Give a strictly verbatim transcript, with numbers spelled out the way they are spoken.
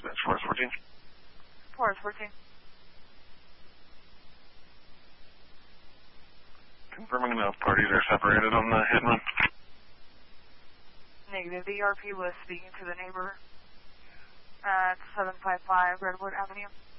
That's Forest fourteen. Forest fourteen. Confirming enough parties are separated on the hit and run. Negative. The E R P was speaking to the neighbor at seven five five Redwood Avenue.